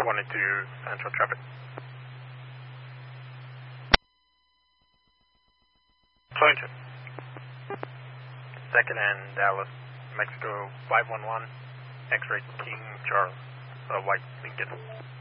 182 Central traffic. Clinton. Second and Dallas, Mexico 511, X-ray King Charles, White Lincoln.